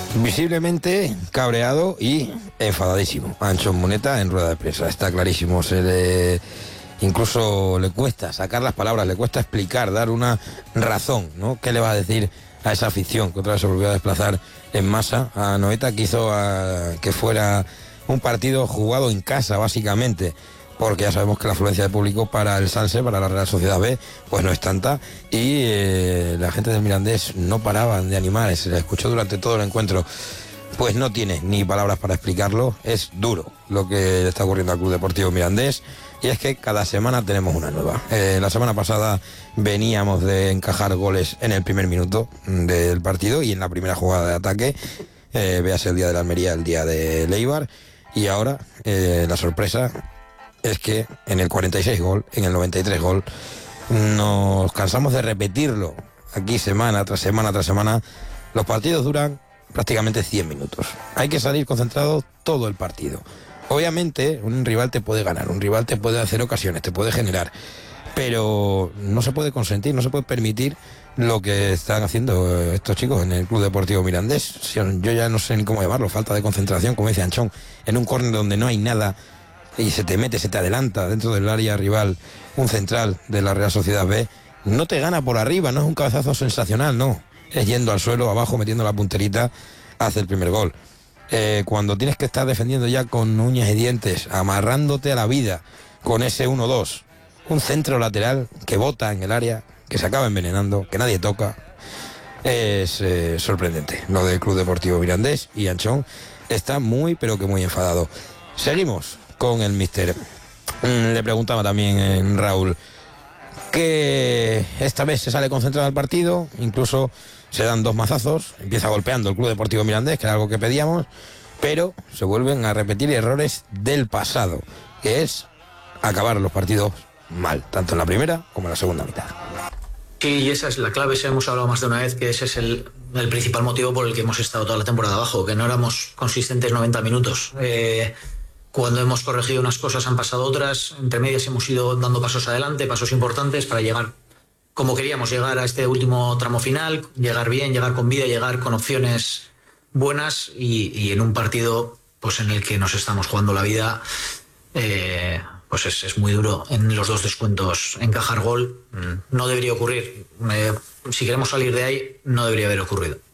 Visiblemente cabreado y enfadadísimo. Anchón Muneta en rueda de prensa, está clarísimo. Incluso le cuesta sacar las palabras, le cuesta explicar, dar una razón, ¿no? ¿Qué le va a decir a esa afición que otra vez se volvió a desplazar en masa a Anoeta, que hizo que fuera un partido jugado en casa, básicamente? Porque ya sabemos que la afluencia de público para el Sanse, para la Real Sociedad B, pues no es tanta, y la gente del Mirandés no paraban de animar, se le escuchó durante todo el encuentro. Pues no tiene ni palabras para explicarlo, es duro lo que le está ocurriendo al Club Deportivo Mirandés, y es que cada semana tenemos una nueva. La semana pasada veníamos de encajar goles en el primer minuto del partido y en la primera jugada de ataque, véase el día de la Almería, el día de Leibar, y ahora la sorpresa es que en el 46 gol, en el 93 gol, nos cansamos de repetirlo aquí semana tras semana tras semana. Los partidos duran prácticamente 100 minutos. Hay que salir concentrado todo el partido. Obviamente un rival te puede ganar, un rival te puede hacer ocasiones, te puede generar, pero no se puede consentir, no se puede permitir lo que están haciendo estos chicos en el Club Deportivo Mirandés. Yo ya no sé ni cómo llamarlo, falta de concentración, como dice Anchón, en un córner donde no hay nada y se te mete, se te adelanta dentro del área rival un central de la Real Sociedad B, no te gana por arriba, no es un cabezazo sensacional, no, es yendo al suelo, abajo, metiendo la punterita, hace el primer gol. Cuando tienes que estar defendiendo ya con uñas y dientes, amarrándote a la vida con ese 1-2, un centro lateral que bota en el área, que se acaba envenenando, que nadie toca, es sorprendente lo del Club Deportivo Mirandés, y Anchón está muy pero que muy enfadado. Seguimos con el míster. Le preguntaba también Raúl que esta vez se sale concentrado al partido, incluso se dan dos mazazos, empieza golpeando el Club Deportivo Mirandés, que era algo que pedíamos, pero se vuelven a repetir errores del pasado, que es acabar los partidos mal, tanto en la primera como en la segunda mitad. Sí, y esa es la clave, hemos hablado más de una vez, que ese es el principal motivo por el que hemos estado toda la temporada abajo, que no éramos consistentes 90 minutos. Cuando hemos corregido unas cosas han pasado otras, entre medias hemos ido dando pasos adelante, pasos importantes para llegar como queríamos, llegar a este último tramo final, llegar bien, llegar con vida, llegar con opciones buenas, y en un partido pues en el que nos estamos jugando la vida, pues es muy duro en los dos descuentos encajar gol. No debería ocurrir. Si queremos salir de ahí, no debería haber ocurrido.